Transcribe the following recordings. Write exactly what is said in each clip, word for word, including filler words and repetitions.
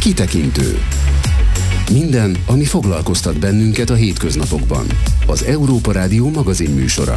Kitekintő. Minden, ami foglalkoztat bennünket a hétköznapokban. Az Európa Rádió magazinműsora.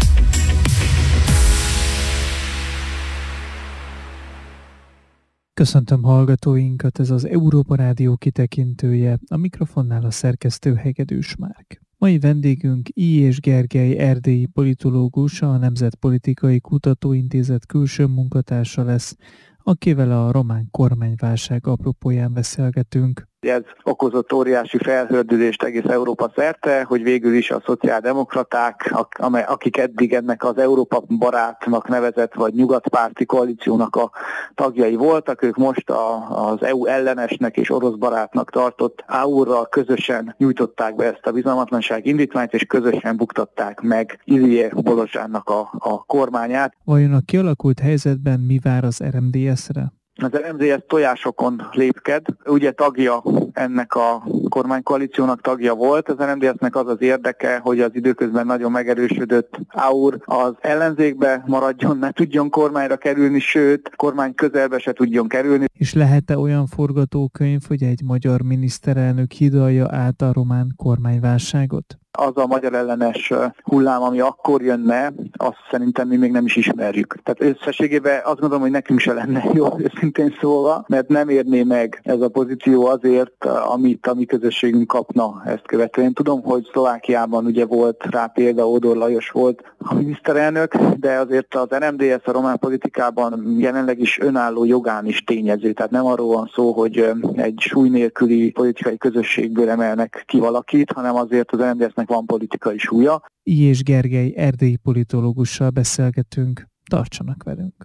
Köszöntöm hallgatóinkat, ez az Európa Rádió kitekintője, a mikrofonnál a szerkesztő Hegedűs Márk. Mai vendégünk I. Gergely erdélyi politológus, a Nemzetpolitikai Kutatóintézet külső munkatársa lesz, akivel a román kormányválság apropóján beszélgetünk. Ez okozott óriási felhördülést egész Európa szerte, hogy végül is a szociáldemokraták, akik eddig ennek az Európa barátnak nevezett, vagy nyugatpárti koalíciónak a tagjai voltak, ők most a, az é u ellenesnek és orosz barátnak tartott á u-ral közösen nyújtották be ezt a bizalmatlanság indítványt, és közösen buktatták meg Ilije Bolozsánnak a, a kormányát. Vajon a kialakult helyzetben mi vár az er em dé es-re? Az er em dé es tojásokon lépked, ugye tagja ennek a kormánykoalíciónak tagja volt. Az er em dé es-nek az az érdeke, hogy az időközben nagyon megerősödött á u az ellenzékbe maradjon, ne tudjon kormányra kerülni, sőt, kormány közelbe se tudjon kerülni. És lehet-e olyan forgatókönyv, hogy egy magyar miniszterelnök hidalja át a román kormányválságot? Az a magyar ellenes hullám, ami akkor jönne, azt szerintem mi még nem is ismerjük. Tehát összességében azt gondolom, hogy nekünk se lenne jó, őszintén szólva, mert nem érné meg ez a pozíció azért, amit a mi közösségünk kapna ezt követően. Tudom, hogy Szlovákiában ugye volt rá példa, Ódor Lajos volt a miniszterelnök, de azért az er em dé es a román politikában jelenleg is önálló jogán is tényező. Tehát nem arról van szó, hogy egy súly nélküli politikai közösségből emelnek ki valakit, hanem azért az er em dé es van politikai súlya. I. Gergely erdélyi politológussal beszélgetünk. Tartsanak velünk!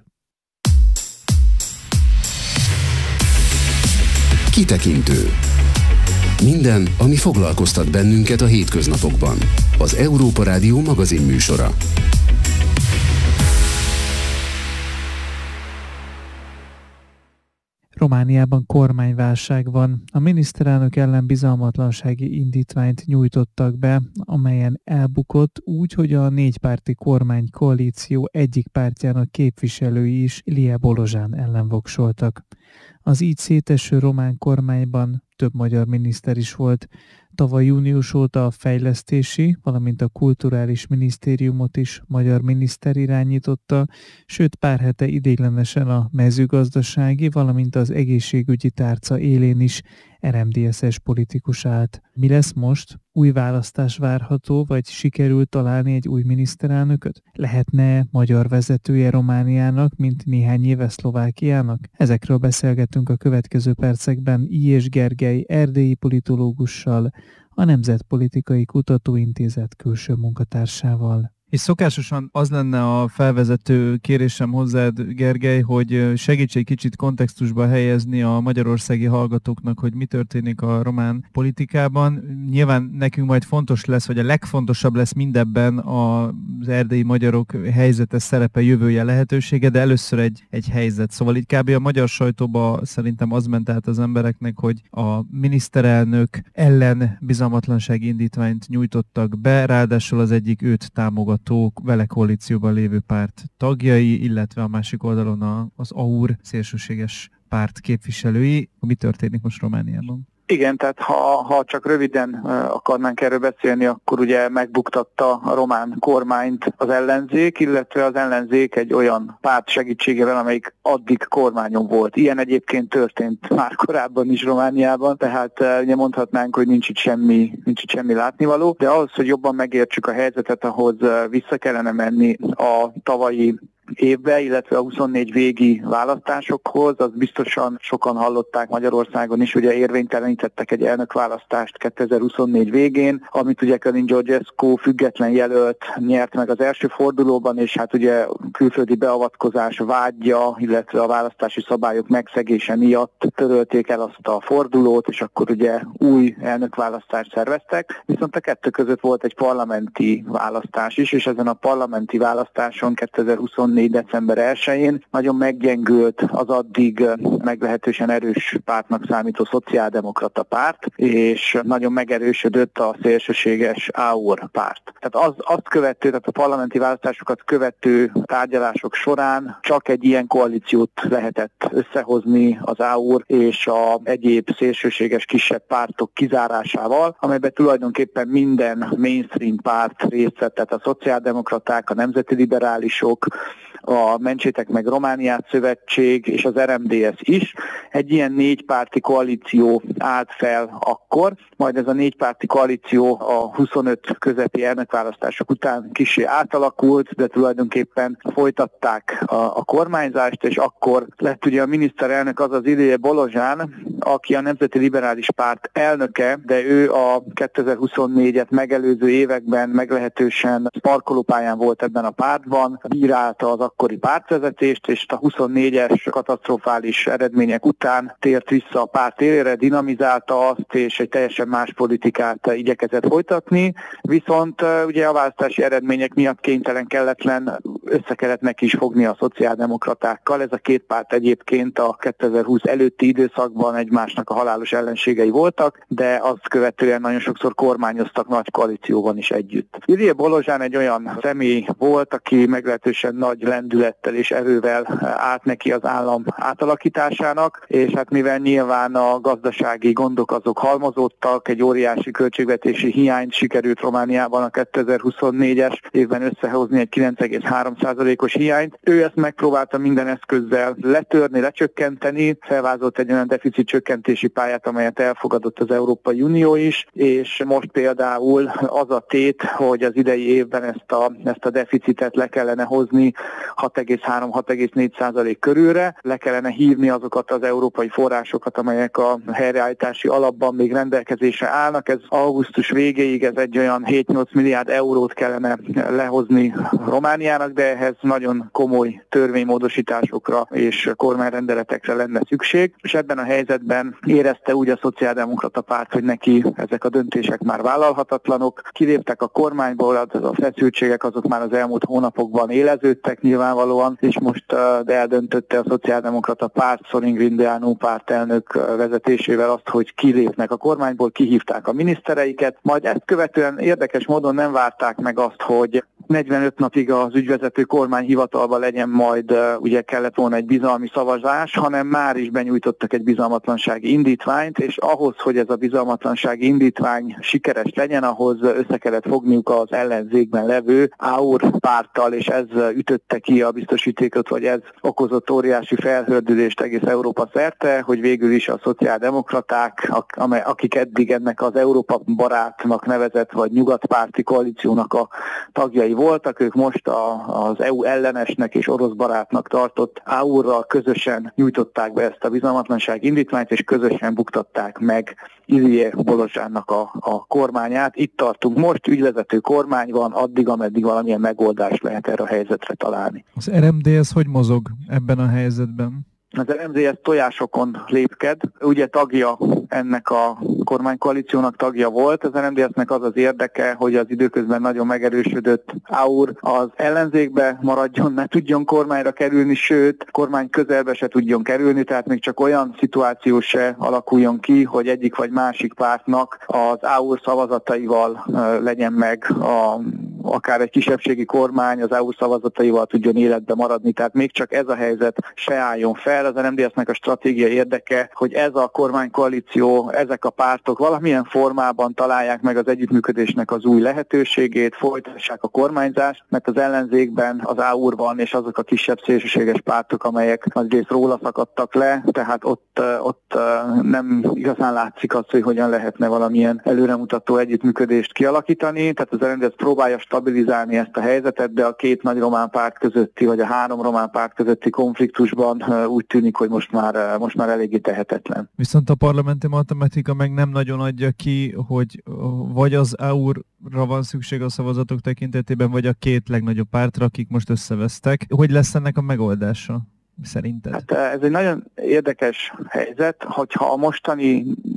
Kitekintő. Minden, ami foglalkoztat bennünket a hétköznapokban. Az Európa Rádió magazinműsora. Romániában kormányválság van. A miniszterelnök ellen bizalmatlansági indítványt nyújtottak be, amelyen elbukott úgy, hogy a négypárti kormánykoalíció egyik pártjának képviselői is Ilije Bolozsán ellen voksoltak. Az így széteső román kormányban több magyar miniszter is volt. Tavaly június óta a fejlesztési, valamint a kulturális minisztériumot is magyar miniszter irányította, sőt pár hete ideiglenesen a mezőgazdasági, valamint az egészségügyi tárca élén is er em dé es-es politikus állt. Mi lesz most? Új választás várható, vagy sikerült találni egy új miniszterelnököt? Lehetne magyar vezetője Romániának, mint néhány éve Szlovákiának? Ezekről beszélgetünk a következő percekben I. Gergely erdélyi politológussal, a Nemzetpolitikai Kutatóintézet külső munkatársával. És szokásosan az lenne a felvezető kérésem hozzád, Gergely, hogy segíts egy kicsit kontextusba helyezni a magyarországi hallgatóknak, hogy mi történik a román politikában. Nyilván nekünk majd fontos lesz, vagy a legfontosabb lesz mindebben az erdélyi magyarok helyzete, szerepe, jövője, lehetősége, de először egy, egy helyzet. Szóval így kb. A magyar sajtóba szerintem az ment át az embereknek, hogy a miniszterelnök ellen bizalmatlansági indítványt nyújtottak be, ráadásul az egyik őt támogat vele koalícióban lévő párt tagjai, illetve a másik oldalon az á u szélsőséges párt képviselői. Mi történik most Romániában? Igen, tehát ha, ha csak röviden akarnánk erről beszélni, akkor ugye megbuktatta a román kormányt az ellenzék, illetve az ellenzék egy olyan párt segítségével, amelyik addig kormányon volt. Ilyen egyébként történt már korábban is Romániában, tehát ugye mondhatnánk, hogy nincs itt semmi, nincs itt semmi látnivaló, de ahhoz, hogy jobban megértsük a helyzetet, ahhoz vissza kellene menni a tavalyi évbe, illetve a huszonnégy végi választásokhoz, az biztosan sokan hallották Magyarországon is, ugye érvénytelenítettek egy elnökválasztást kétezer-huszonnégy végén, amit ugye Călin Georgescu független jelölt nyert meg az első fordulóban, és hát ugye külföldi beavatkozás vádja, illetve a választási szabályok megszegése miatt törölték el azt a fordulót, és akkor ugye új elnökválasztást szerveztek, viszont a kettő között volt egy parlamenti választás is, és ezen a parlamenti választáson kétezer-huszonnégy kétezer-huszonnégy. december elsején nagyon meggyengült az addig meglehetősen erős pártnak számító szociáldemokrata párt, és nagyon megerősödött a szélsőséges á u er párt. Tehát az, azt követő, tehát a parlamenti választásokat követő tárgyalások során csak egy ilyen koalíciót lehetett összehozni az á u er és a egyéb szélsőséges kisebb pártok kizárásával, amelyben tulajdonképpen minden mainstream párt részt vett, tehát a szociáldemokraták, a nemzeti liberálisok, a Mentsétek meg Romániát szövetség és az er em dé es is. Egy ilyen négypárti koalíció állt fel akkor, majd ez a négypárti koalíció a huszonöt közepi elnökválasztások után kissé átalakult, de tulajdonképpen folytatták a, a kormányzást, és akkor lett ugye a miniszterelnök az az Ilije Bolozsán, aki a Nemzeti Liberális Párt elnöke, de ő a kétezer-huszonnégyet megelőző években meglehetősen parkolópályán volt ebben a pártban, bírálta az akkori pártvezetést, és a huszonnégyes katasztrofális eredmények után tért vissza a párt élére, dinamizálta azt, és egy teljesen más politikát igyekezett folytatni, viszont ugye a választási eredmények miatt kénytelen, kelletlen össze kellett neki is fogni a szociáldemokratákkal. Ez a két párt egyébként a kétezer-húsz előtti időszakban egymásnak a halálos ellenségei voltak, de azt követően nagyon sokszor kormányoztak nagy koalícióban is együtt. Ilije Bolozsán egy olyan személy volt, aki meglehetősen nagy lendülettel és erővel állt neki az állam átalakításának, és hát mivel nyilván a gazdasági gondok azok halmozódtak, egy óriási költségvetési hiányt sikerült Romániában a kétezer-huszonnégyes évben összehozni, egy kilenc egész három százalékos hiányt. Ő ezt megpróbálta minden eszközzel letörni, lecsökkenteni, felvázolt egy olyan deficit csökkentési pályát, amelyet elfogadott az Európai Unió is, és most például az a tét, hogy az idei évben ezt a, ezt a deficitet le kellene hozni hat egész három - hat egész négy százalék körülre, le kellene hívni azokat az európai forrásokat, amelyek a helyreállítási alapban még rendelkezésre állnak. Ez augusztus végéig ez egy olyan hét-nyolc milliárd eurót kellene lehozni Romániának, de ehhez nagyon komoly törvénymódosításokra és kormányrendeletekre lenne szükség, és ebben a helyzetben érezte úgy a szociáldemokrata párt, hogy neki ezek a döntések már vállalhatatlanok. Kiléptek a kormányból, az a feszültségek azok már az elmúlt hónapokban éleződtek nyilvánvalóan, és most uh, eldöntötte a szociáldemokrata párt Sorin Grindeanu pártelnök vezetésével azt, hogy kilépnek a kormányból, kihívták a minisztereiket, majd ezt követően érdekes módon nem várták meg azt, hogy negyvenöt napig az ügyvezető kormány hivatalban legyen, majd uh, ugye kellett volna egy bizalmi szavazás, hanem már is benyújtottak egy bizalmatlansági indítványt, és ahhoz, hogy ez a bizalmatlansági indítvány sikeres legyen, ahhoz össze kellett fogniuk az ellenzékben levő á u er párttal, és ez ütötte ki a biztosítékot, vagy ez okozott óriási felhördülést egész Európa szerte, hogy végül is a szociáldemokraták, akik eddig ennek az Európa barátnak nevezett, vagy nyugatpárti koalíciónak a tagjai voltak, ők most a, az é u ellenesnek és orosz barátnak tartott á u er-ral közösen nyújtották be ezt a bizalmatlanság indítványt, és közösen buktatták meg Ilije Bolozsánnak a, a kormányát. Itt tartunk most, ügyvezető kormány van, addig, ameddig valamilyen megoldást lehet erre a helyzetre találni. Az er em dé es hogy mozog ebben a helyzetben? Az er em dé es tojásokon lépked, ugye tagja ennek a kormánykoalíciónak tagja volt. Az er em dé esnek az az érdeke, hogy az időközben nagyon megerősödött á u er az ellenzékbe maradjon, ne tudjon kormányra kerülni, sőt, kormány közelbe se tudjon kerülni, tehát még csak olyan szituáció se alakuljon ki, hogy egyik vagy másik pártnak az á u er szavazataival legyen meg a akár egy kisebbségi kormány az á u er szavazataival tudjon életbe maradni, tehát még csak ez a helyzet se álljon fel. Az er em dé esnek a stratégia érdeke, hogy ez a kormánykoalíció, ezek a pártok valamilyen formában találják meg az együttműködésnek az új lehetőségét, folytassák a kormányzást, mert az ellenzékben az á u er van, és azok a kisebb szélsőséges pártok, amelyek nagyrészt róla szakadtak le, tehát ott, ott nem igazán látszik az, hogy hogyan lehetne valamilyen előremutató együttműködést kialakítani, tehát az er em dé es próbálja stabilizálni ezt a helyzetet, de a két nagy román párt közötti, vagy a három román párt közötti konfliktusban úgy tűnik, hogy most már, most már eléggé tehetetlen. Viszont a parlamenti matematika meg nem nagyon adja ki, hogy vagy az á u er-ra van szükség a szavazatok tekintetében, vagy a két legnagyobb pártra, akik most összevesztek. Hogy lesz ennek a megoldása? Szerinted? Hát ez egy nagyon érdekes helyzet, hogyha a mostani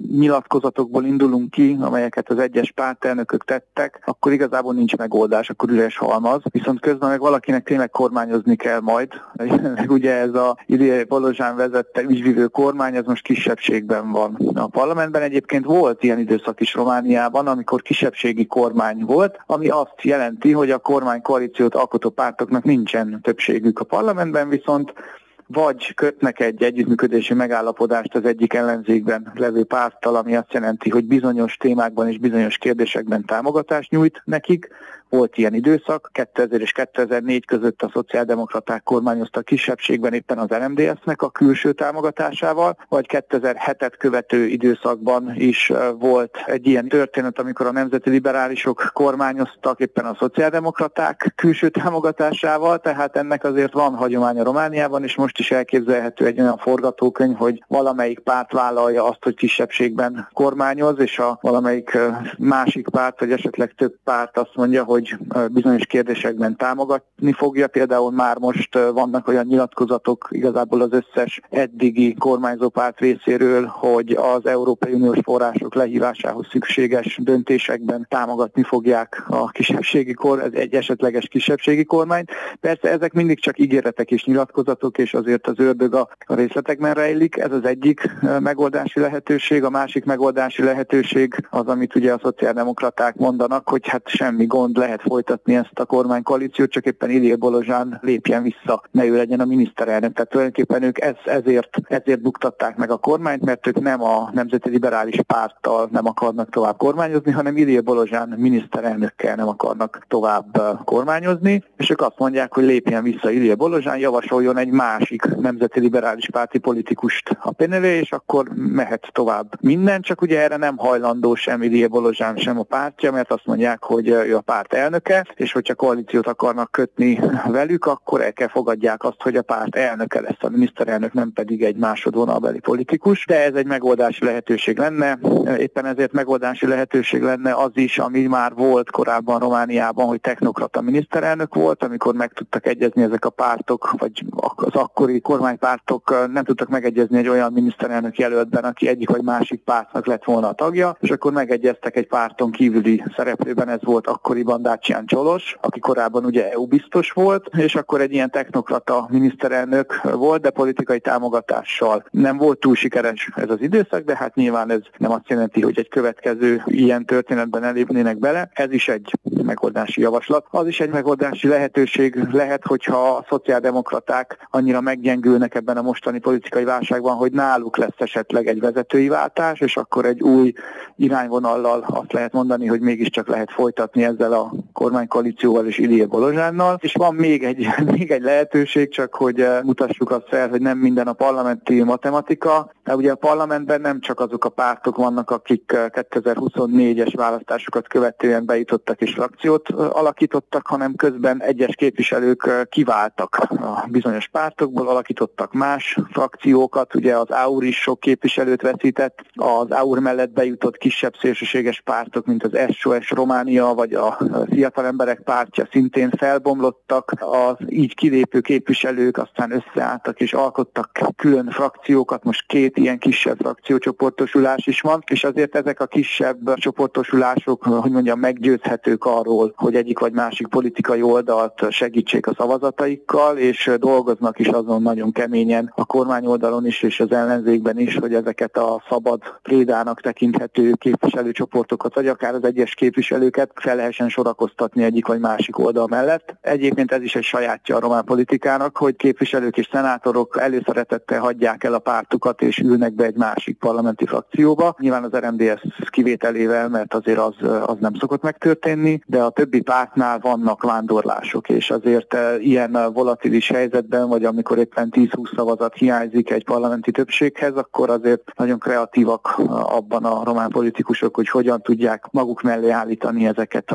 nyilatkozatokból indulunk ki, amelyeket az egyes pártelnökök tettek, akkor igazából nincs megoldás, akkor üres halmaz. Viszont közben meg valakinek tényleg kormányozni kell majd. Ugye ez a Ilija Balozsán vezette ügyvivő kormány, ez most kisebbségben van. A parlamentben egyébként volt ilyen időszak is Romániában, amikor kisebbségi kormány volt, ami azt jelenti, hogy a kormánykoalíciót alkotó pártoknak nincsen többségük a parlamentben, viszont vagy kötnek egy együttműködési megállapodást az egyik ellenzékben levő párttal, ami azt jelenti, hogy bizonyos témákban és bizonyos kérdésekben támogatást nyújt nekik. Volt ilyen időszak, kétezer és kétezer-négy között a szociáldemokraták kormányoztak kisebbségben éppen az el em dé es-nek a külső támogatásával, vagy kétezer-hetet követő időszakban is volt egy ilyen történet, amikor a nemzeti liberálisok kormányoztak éppen a szociáldemokraták külső támogatásával, tehát ennek azért van hagyománya Romániában, és most is elképzelhető egy olyan forgatókönyv, hogy valamelyik párt vállalja azt, hogy kisebbségben kormányoz, és a valamelyik másik párt, vagy esetleg több párt azt mondja, hogy bizonyos kérdésekben támogatni fogja. Például már most vannak olyan nyilatkozatok igazából az összes eddigi kormányzó párt részéről, hogy az Európai Uniós források lehívásához szükséges döntésekben támogatni fogják a kisebbségi kor, ez egy esetleges kisebbségi kormányt. Persze ezek mindig csak ígéretek és nyilatkozatok, és azért az ördög a részletekben rejlik. Ez az egyik megoldási lehetőség. A másik megoldási lehetőség az, amit ugye a szociáldemokraták mondanak, hogy hát semmi gond, lehet folytatni ezt a kormánykoalíciót, csak éppen Ilija Balozsán lépjen vissza, ne ő legyen a miniszterelnök. Tehát tulajdonképpen ők ez, ezért, ezért buktatták meg a kormányt, mert ők nem a Nemzeti Liberális Párttal nem akarnak tovább kormányozni, hanem Ilija Balozsán miniszterelnökkel nem akarnak tovább kormányozni, és ők azt mondják, hogy lépjen vissza Ilija Balozsán, javasoljon egy másik Nemzeti Liberális Párti politikust a pé en el, és akkor mehet tovább minden, csak ugye erre nem hajlandó sem Ilija Balozsán, sem a pártja, mert azt mondják, hogy ő a párt elnöke, és hogyha koalíciót akarnak kötni velük, akkor el kell fogadják azt, hogy a párt elnöke lesz a miniszterelnök, nem pedig egy másodvonalbeli politikus. De ez egy megoldási lehetőség lenne. Éppen ezért megoldási lehetőség lenne az is, ami már volt korábban Romániában, hogy technokrata miniszterelnök volt, amikor meg tudtak egyezni ezek a pártok, vagy az akkori kormánypártok nem tudtak megegyezni egy olyan miniszterelnök jelöltben, aki egyik vagy másik pártnak lett volna a tagja, és akkor megegyeztek egy párton kívüli szereplőben, ez volt akkoriban Dacian Csolos, aki korábban ugye é u biztos volt, és akkor egy ilyen technokrata miniszterelnök volt, de politikai támogatással nem volt túl sikeres ez az időszak, de hát nyilván ez nem azt jelenti, hogy egy következő ilyen történetben elépnének bele. Ez is egy megoldási javaslat. Az is egy megoldási lehetőség lehet, hogyha a szociáldemokraták annyira meggyengülnek ebben a mostani politikai válságban, hogy náluk lesz esetleg egy vezetői váltás, és akkor egy új irányvonallal azt lehet mondani, hogy mégiscsak lehet folytatni ezzel a kormánykoalícióval és Ilija Balozsánnal. És van még egy, még egy lehetőség, csak hogy mutassuk azt fel, hogy nem minden a parlamenti matematika. De ugye a parlamentben nem csak azok a pártok vannak, akik kétezer-huszonnégyes választásokat követően bejutottak és frakciót alakítottak, hanem közben egyes képviselők kiváltak a bizonyos pártokból, alakítottak más frakciókat. Ugye az á u er is sok képviselőt veszített, az á u er mellett bejutott kisebb szélsőséges pártok, mint az es o es Románia, vagy a Fiatal Emberek Pártja szintén felbomlottak, az így kilépő képviselők aztán összeálltak és alkottak külön frakciókat, most két ilyen kisebb frakciócsoportosulás is van, és azért ezek a kisebb csoportosulások, hogy mondjam, meggyőzhetők arról, hogy egyik vagy másik politikai oldalt segítsék a szavazataikkal, és dolgoznak is azon nagyon keményen a kormány oldalon is, és az ellenzékben is, hogy ezeket a szabad prédának tekinthető képviselőcsoportokat, vagy akár az egyes képviselőket fel lehessen sorakoztatni egyik vagy másik oldal mellett. Egyébként ez is egy sajátja a román politikának, hogy képviselők és szenátorok előszeretettel hagyják el a pártukat és ülnek be egy másik parlamenti frakcióba. Nyilván az er em dé es kivételével, mert azért az, az nem szokott megtörténni, de a többi pártnál vannak vándorlások, és azért ilyen volatilis helyzetben, vagy amikor éppen tíz-húsz szavazat hiányzik egy parlamenti többséghez, akkor azért nagyon kreatívak abban a román politikusok, hogy hogyan tudják maguk mellé állítani ezeket a, ezeket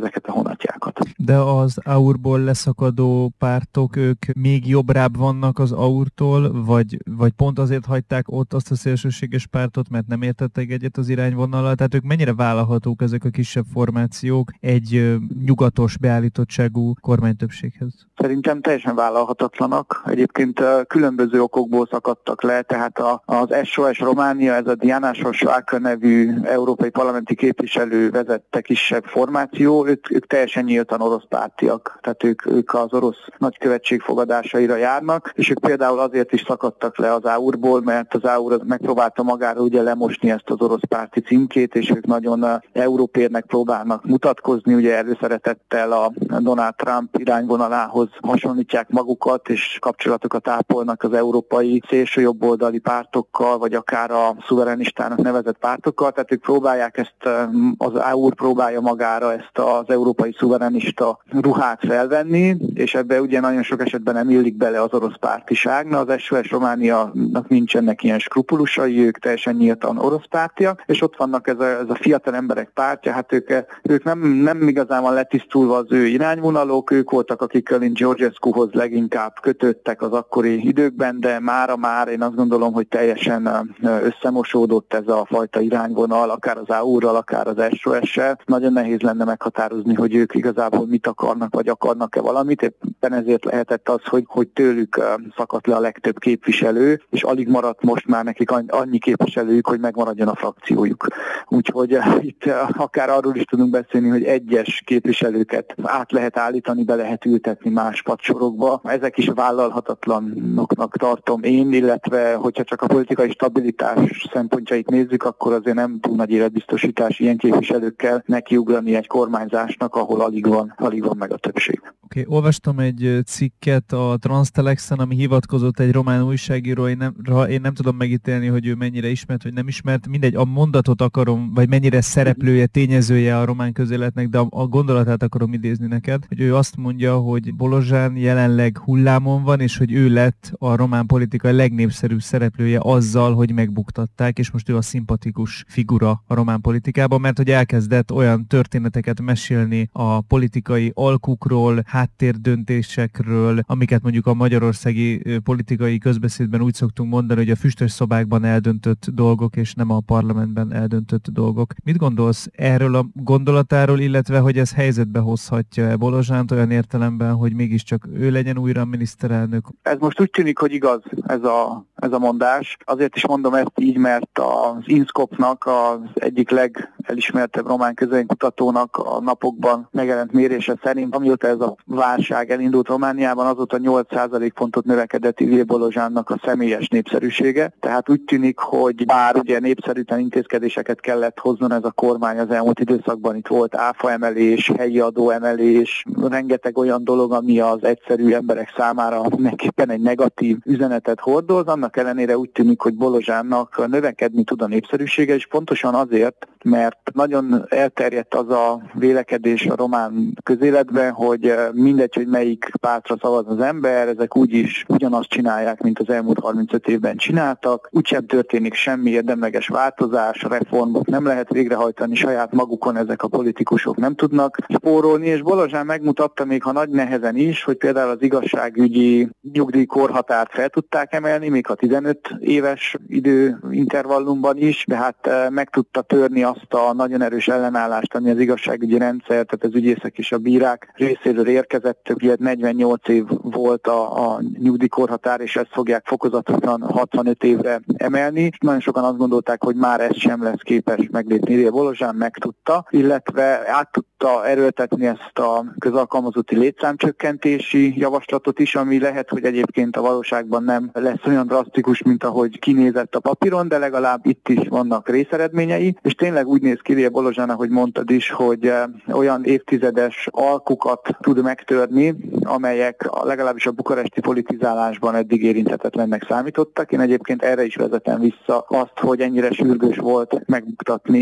ezeket a honatjákat. De az á u er-ból leszakadó pártok, ők még jobbrább vannak az á u er-tól, vagy, vagy pont azért hagyták ott azt a szélsőséges pártot, mert nem értettek egyet az irányvonallal? Tehát ők mennyire vállalhatók ezek a kisebb formációk egy nyugatos beállítottságú kormánytöbbséghez? Szerintem teljesen vállalhatatlanak. Egyébként különböző okokból szakadtak le, tehát az es o es Románia, ez a Diana Sosváka nevű európai parlamenti képviselő vezette kisebb formáció, ők, ők teljesen nyíltan orosz pártiak, tehát ők, ők az orosz nagykövetség fogadásaira járnak, és ők például azért is szakadtak le az á u er-ból, mert az á u er megpróbálta magára ugye lemosni ezt az orosz párti címkét, és ők nagyon európérnek próbálnak mutatkozni, ugye előszeretettel a Donald Trump irányvonalához hasonlítják magukat, és kapcsolatokat ápolnak az európai szélsőjobboldali pártokkal, vagy akár a szuverenistának nevezett pártokkal, tehát ők próbálják ezt, az á u er próbálja magára ezt az európai szuverenista ruhát felvenni, és ebbe ugye nagyon sok esetben nem illik bele az orosz pártiság. Na, az es o es Romániának nincsenek ilyen skrupulusai, ők teljesen nyíltan orosz pártiak, és ott vannak ez a, ez a fiatal emberek pártja, hát ők, ők nem, nem igazán van letisztulva az ő irányvonalok, ők voltak, akik Georgescuhoz leginkább kötődtek az akkori időkben, de mára már én azt gondolom, hogy teljesen összemosódott ez a fajta irányvonal, akár az á u er-ral, akár az es o es-sel. Nagyon nehéz lenne meghatározni, hogy ők igazából mit akarnak, vagy akarnak-e valamit. Éppen ezért lehetett az, hogy, hogy tőlük szakadt le a legtöbb képviselő, és alig maradt most már nekik annyi képviselőjük, hogy megmaradjon a frakciójuk. Úgyhogy itt akár arról is tudunk beszélni, hogy egyes képviselőket át lehet állítani, be lehet ültetni más padsorokba. Ezek is vállalhatatlanoknak tartom én, illetve hogyha csak a politikai stabilitás szempontjait nézzük, akkor azért nem túl nagy életbiztosítás ilyen képviselőkkel nekiugrani egy kormányzásnak, ahol alig van, alig van meg a többség. Oké, okay, olvastam egy cikket a Transtelexen, ami hivatkozott egy román újságíró, én nem, én nem tudom megítélni, hogy ő mennyire ismert, vagy nem ismert, mindegy, a mondatot akarom, vagy mennyire szereplője, tényezője a román közéletnek, de a, a gondolatát akarom idézni neked, hogy ő azt mondja, hogy Bolozsán jelenleg hullámon van, és hogy ő lett a román politika legnépszerűbb szereplője azzal, hogy megbuktatták, és most ő a szimpatikus figura a román politikában, mert hogy elkezdett olyan történeteket mesélni a politikai alkukról, háttérdöntésekről, amiket mondjuk a magyarországi politikai közbeszédben úgy szoktunk mondani, hogy a füstös szobákban eldöntött dolgok, és nem a parlamentben eldöntött dolgok. Mit gondolsz erről a gondolatáról, illetve hogy ez helyzetbe hozhatja-e Bolozsánt olyan értelemben, hogy mégiscsak ő legyen újra a miniszterelnök? Ez most úgy tűnik, hogy igaz ez a, ez a mondás. Azért is mondom ezt így, mert az INSCOP-nak az egyik legelismertebb román közvéleménykutatónak a napokban megjelent mérése szerint, amióta ez a válság elindult Romániában, azóta nyolc százalékpontot növekedett Ilié Bolozsánnak a személyes népszerűsége. Tehát úgy tűnik, hogy bár ugye népszerűtlen intézkedéseket kellett hozzon ez a kormány az elmúlt időszakban, itt volt áfa emelés, helyi adó emelés, rengeteg olyan dolog, ami az egyszerű emberek számára mindenképpen egy negatív üzenetet hordoz, annak ellenére úgy tűnik, hogy Bolozsánnak növekedni tud a népszerűsége, és pontosan azért, mert nagyon elterjedt az a vélekedés a román közéletben, hogy mindegy, hogy melyik pártra szavaz az ember, ezek úgyis ugyanazt csinálják, mint az elmúlt harmincöt évben csináltak, úgysem történik semmi érdemleges változás, reformot nem lehet végrehajtani, saját magukon ezek a politikusok nem tudnak spórolni, és Bolozsán megmutatta még, ha nagy nehezen is, hogy például az igazságügyi nyugdíjkorhatárt fel tudták emelni, még a tizenöt éves időintervallumban is, de hát meg tudta törni azt a nagyon erős ellenállást, ami az igazságügyi rendszer, tehát az ügyészek és a bírák részéről érkezett, ugye negyvennyolc év volt a, a nyugdíjkorhatár, és ezt fogják fokozatosan hatvanöt évre emelni. Nagyon sokan azt gondolták, hogy már ez sem lesz képes meglépni. Ilié Bolozsán megtudta, illetve át tudta erőltetni ezt a közalkalmazotti létszámcsökkentési javaslatot is, ami lehet, hogy egyébként a valóságban nem lesz olyan drasztikus, mint ahogy kinézett a papíron, de legalább itt is vannak részeredményei, és tényleg úgy néz ki Ilié Bolozsán, ahogy mondtad is, hogy olyan évtizedes alkukat tud megtörni, amelyek legalábbis a bukaresti politizálásban eddig érinthetetlennek számítottak. Én egyébként erre is vezetem vissza azt, hogy ennyire sürgős volt megbuktatni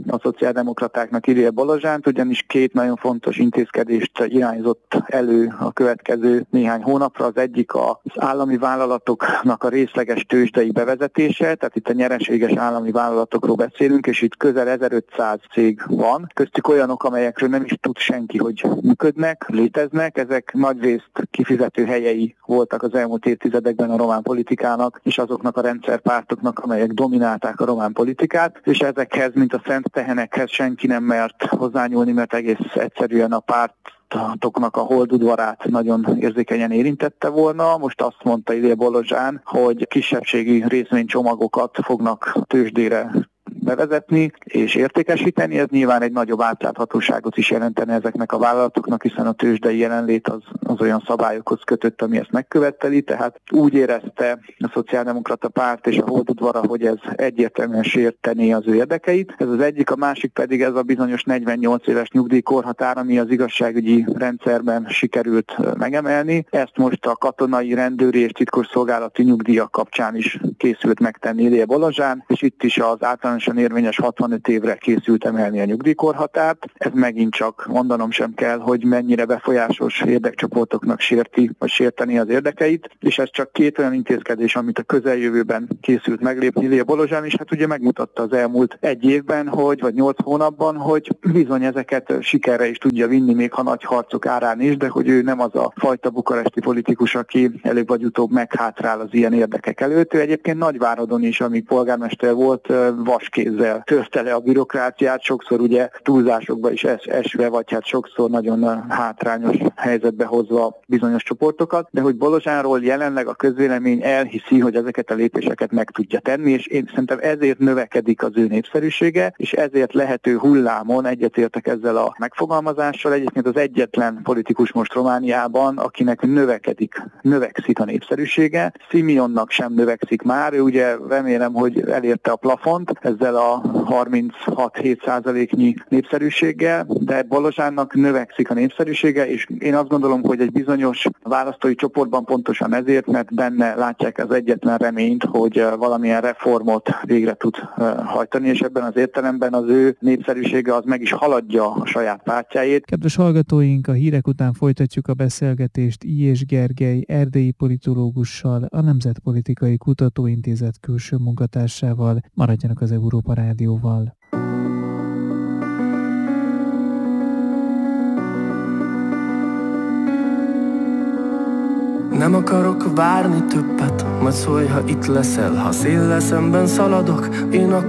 a szociáldemokratáknak Ilija Balazsánt, ugyanis két nagyon fontos intézkedést irányzott elő a következő néhány hónapra. Az egyik az állami vállalatoknak a részleges tőzsdei bevezetése, tehát itt a nyereséges állami vállalatokról beszélünk, és itt közel ezerötszáz cég van. Köztük olyanok, amelyekről nem is tud senki, hogy működnek, léteznek. Ezek nagyrészt kifizető helyei voltak az elmúlt évtizedekben a román politikának, és azoknak a rendszerpártoknak, amelyek dominálták a román politikát, és ezekhez, mint a szent tehenekhez senki nem mert hozzányúlni, mert egész egyszerűen a párt toknak a holdudvarát nagyon érzékenyen érintette volna. Most azt mondta Ilija Balazsán, hogy kisebbségi részvénycsomagokat fognak tőzsdére bevezetni és értékesíteni. Ez nyilván egy nagyobb átláthatóságot is jelentene ezeknek a vállalatoknak, hiszen a tőzsdei jelenlét az, az olyan szabályokhoz kötött, ami ezt megköveteli, tehát úgy érezte a Szociáldemokrata Párt és a holdudvara, hogy ez egyértelműen sértené az ő érdekeit. Ez az egyik, a másik pedig ez a bizonyos negyvennyolc éves nyugdíjkorhatár, ami az igazságügyi rendszerben sikerült megemelni. Ezt most a katonai, rendőri és titkosszolgálati nyugdíjak kapcsán is készült megtenni Ilija Balazsán, és itt is az általánosan érvényes hatvanöt évre készült emelni a nyugdíjkorhatárt. Ez megint csak mondanom sem kell, hogy mennyire befolyásos érdekcsoportoknak sérti, vagy sérteni az érdekeit, és ez csak két olyan intézkedés, amit a közeljövőben készült meglépni Ilija Balazsán, és hát ugye megmutatta az elmúlt egy évben, hogy, vagy nyolc hónapban, hogy bizony ezeket sikerre is tudja vinni, még ha nagy harcok árán is, de hogy ő nem az a fajta bukaresti politikus, aki előbb vagy utóbb meghátrál az ilyen érdekek előtt. Ő egyébként Nagyváradon is, amíg polgármester volt, vaskézzel törte le a bürokráciát, sokszor ugye túlzásokba is es- esve, vagy hát sokszor nagyon hátrányos helyzetbe hozva bizonyos csoportokat, de hogy Balazsánról jelenleg a közvélemény elhiszi, hogy ezeket a lépéseket meg tudja tenni, és én szerintem ezért növekedik az ő népszerűsége, és ezért lehető hullámon egyetértek ezzel a megfogalmazással. Egyébként az egyetlen politikus most Romániában, akinek növekedik, növekszik a népszerűsége. Simeonnak sem növekszik már, ő ugye remélem, hogy elérte a plafont ezzel a harminchat-hét százaléknyi népszerűséggel, de Balazsánnak növekszik a népszerűsége, és én azt gondolom, hogy egy bizonyos választói csoportban pontosan ezért, mert benne látják az egyetlen reményt, hogy valamilyen reformot végre tud hajtani, és ebben az értelemben az ő népszerűsége az meg is haladja a saját pártjáét. Kedves hallgatóink, a hírek után folytatjuk a beszélgetést Illyés Gergely erdélyi politológussal, a Nemzetpolitikai Kutatóintézet külső munkatársával. Maradjanak az Európa Rádióval. Nem akarok várni többet, majd szólj, ha itt leszel. Ha széllel szemben szaladok, én a